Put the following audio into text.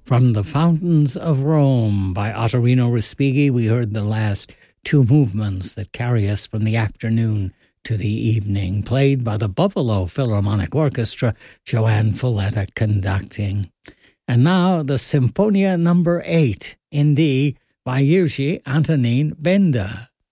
From the Fountains of Rome by Ottorino Respighi, we heard the last two movements that carry us from the afternoon to the evening, played by the Buffalo Philharmonic Orchestra, Joanne Folletta conducting. And now the Symphonia No. 8 in D by Jiří Antonín Benda.